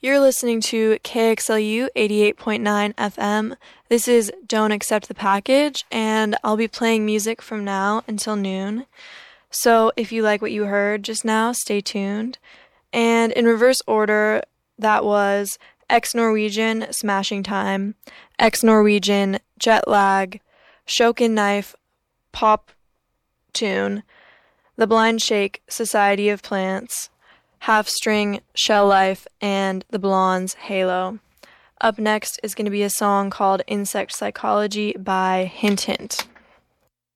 You're listening to KXLU 88.9 FM. This is Don't Accept the Package, and I'll be playing music from now until noon. So if you like what you heard just now, stay tuned. And in reverse order, that was Ex-Norwegian, Smashing Time, Ex-Norwegian, Jet Lag, Shokin Knife, Pop Tune, The Blind Shake, Society of Plants, Half String, Shell Life, and The Blondes, Halo. Up next is going to be a song called Insect Psychology by Hint Hint.